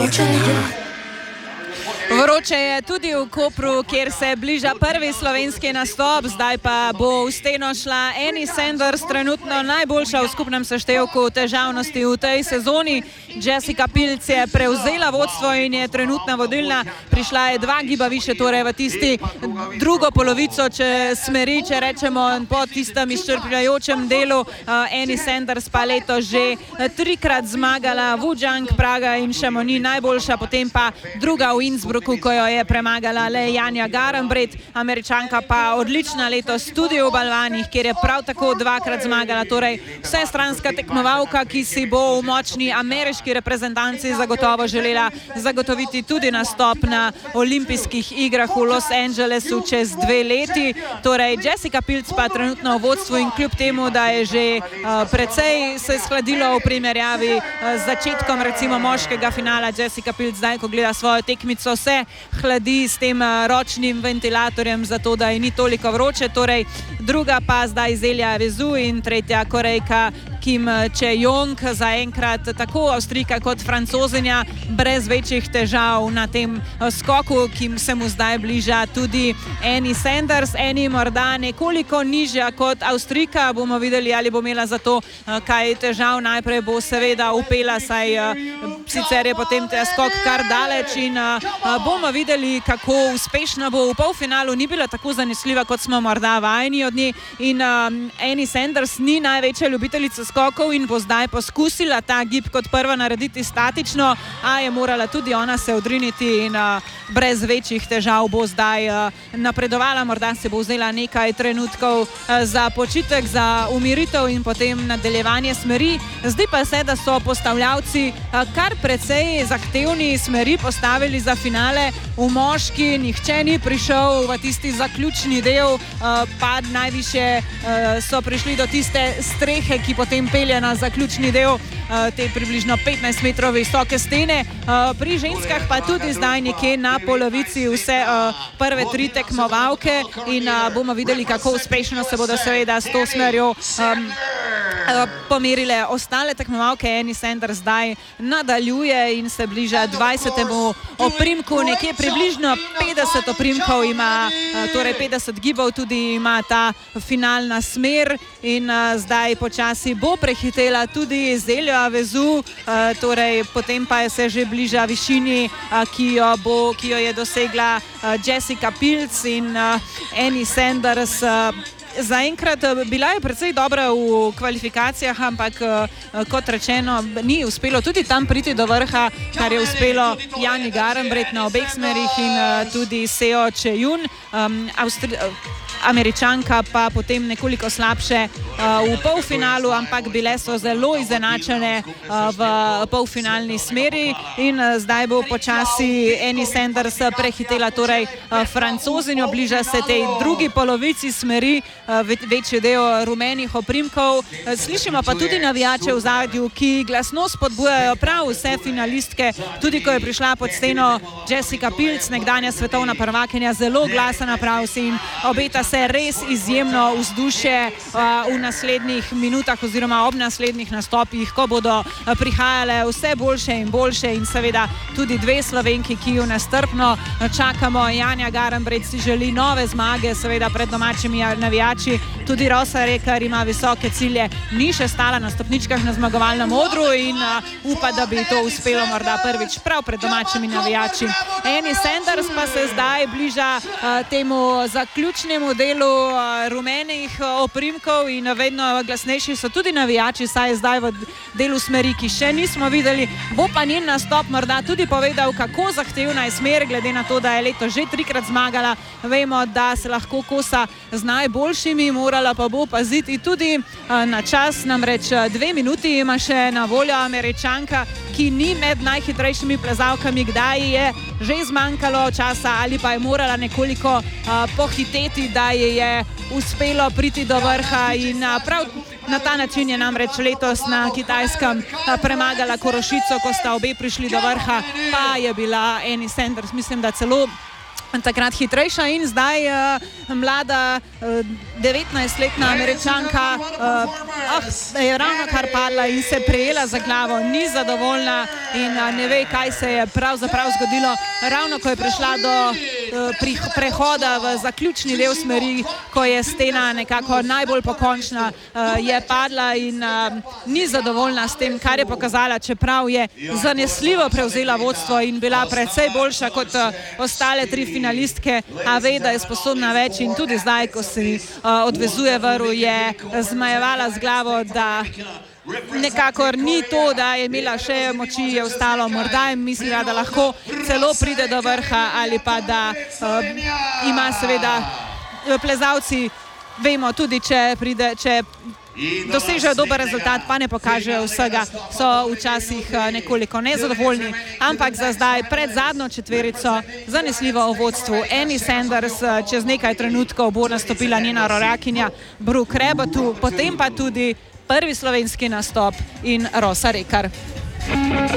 Vroče je tudi v Kopru, kjer se bliža prvi slovenski nastop, zdaj pa bo v steno šla Annie Sanders, trenutno najboljša v skupnem seštevku težavnosti v tej sezoni. Jessica Pilc je prevzela vodstvo in je trenutna vodilna, prišla je 2 giba više, torej v tisti drugo polovico, če smeri, če rečemo, po tistem izčrpljajočem delu. Annie Sanders pa letos že 3-krat zmagala, Wuzhang, Praga in Chamonix najboljša, potem pa druga v Innsbrucku, ko jo je premagala le Janja Garnbret, Američanka pa odlična letos tudi v balvanih, kjer je prav tako 2-krat zmagala, torej vsestranska tekmovalka, ki si bo v močni ameriški reprezentanci zagotovo želela zagotoviti tudi nastop na olimpijskih igrah v Los Angelesu čez 2 leti. Torej Jessica Pilc pa trenutno v vodstvu in kljub temu, da je že precej se shladilo v primerjavi z začetkom recimo moškega finala, Jessica Pilc zdaj, ko gleda svojo tekmico, se hladi s tem ročnim ventilatorjem, zato da ji ni toliko vroče. Torej druga pa zdaj Zelja Vezu in tretja Korejka Kim Chae-young, zaenkrat tako Avstrijka kot Francozinja brez večjih težav na tem skoku, ki se mu zdaj bliža tudi Annie Sanders. Annie morda nekoliko nižja kot Avstrijka, bomo videli, ali bo imela za to kaj težav. Najprej bo seveda upela, saj sicer je potem ta skok kar daleč in bomo videli, kako uspešna bo. V polfinalu ni bila tako zanesljiva, kot smo morda vajeni od nje in Annie Sanders ni največja ljubiteljica skokov in bo zdaj poskusila ta gib kot prva narediti statično, a je morala tudi ona se odriniti in brez večjih težav bo zdaj napredovala. Morda se bo vzela nekaj trenutkov za počitek, za umiritev in potem nadaljevanje smeri. Zdi pa se, da so postavljavci kar precej zahtevni smeri postavili za finale. V moški nihče ni prišel v tisti zaključni del, pa najviše so prišli do tiste strehe, ki potem pelje na zaključni del te približno 15 metrov visoke stene. Pri ženskah pa tudi zdaj nekje na polovici vse prve 3 tekmovalke in bomo videli, kako uspešno se bodo seveda s to smerjo pomerile ostale tekmovalke. Annie Sanders zdaj nadaljuje in se bliža 20. oprimku, nekje približno 50 oprimkov ima, torej 50 gibov tudi ima ta finalna smer in zdaj počasi bo prehitela tudi Zeljo Vezu, torej potem pa se že bliža višini, ki jo je dosegla Jessica Pilc in Annie Sanders. Zaenkrat bila je precej dobra v kvalifikacijah, ampak kot rečeno, ni uspelo tudi tam priti do vrha, kar je uspelo Janji Garnbret na obeh smerih in tudi Seo Chae-young. Američanka pa potem nekoliko slabše v polfinalu, ampak bile so zelo izenačene v polfinalni smeri in zdaj bo počasi Annie Sanders prehitela torej Francozinjo, bliža se tej drugi polovici smeri, večji del rumenih oprimkov. Slišimo pa tudi navijače v zadju, ki glasno spodbujajo prav vse finalistke, tudi ko je prišla pod steno Jessica Pilc, nekdanja svetovna prvakinja, zelo glasna prav si in obeta se res izjemno vzdušje v naslednjih minutah oziroma ob naslednjih nastopih, ko bodo prihajale vse boljše in boljše in seveda tudi 2 Slovenki, ki jo nestrpno čakamo. Janja Garnbret si želi nove zmage, seveda pred domačimi navijači. Tudi Rosa Rekar ima visoke cilje, ni še stala na stopničkah na zmagovalnem odru in upa, da bi to uspelo morda prvič prav pred domačimi navijači. Annie Sanders pa se zdaj bliža temu zaključnemu delu rumenih oprimkov in vedno glasnejši so tudi navijači, saj je zdaj v delu smeri, ki še nismo videli. Bo pa njen nastop morda tudi povedal, kako zahtevna je smer, glede na to, da je letos že 3-krat zmagala. Vemo, da se lahko kosa z najboljšimi, morala pa bo paziti tudi na čas, namreč 2 minuti ima še na voljo Američanka, ki ni med najhitrejšimi plezalkami. Kdaj je že zmanjkalo časa ali pa je morala nekoliko pohiteti, da je uspelo priti do vrha in prav na ta način je namreč letos na Kitajskem premagala Korošico, ko sta obe prišli do vrha, pa je bila Annie Sanders, mislim, da celo takrat hitrejša in zdaj mlada 19-letna Američanka je ravno kar padla in se prijela za glavo, ni zadovoljna in ne ve, kaj se je pravzaprav zgodilo. Ravno ko je prišla do prehoda v zaključni del smeri, ko je stena nekako najbolj pokončna, je padla in ni zadovoljna s tem, kar je pokazala, čeprav je zanesljivo prevzela vodstvo in bila precej boljša kot ostale tri finalistke, a ve, da je sposobna več in tudi zdaj, ko se odvezuje vrv, je zmajevala z glavo, da nekakor ni to, da je imela še moči, je ostalo, morda je mislila, da lahko celo pride do vrha ali pa da ima seveda plezalci, vemo tudi, če dosežejo dober rezultat, pa ne pokažejo vsega, so včasih nekoliko nezadovoljni, ampak za zdaj pred zadnjo četverico zanesljivo v vodstvu Annie Sanders, čez nekaj trenutkov bo nastopila njena rojakinja Brooke Rebattu, potem pa tudi prvi slovenski nastop in Rosa Rekar.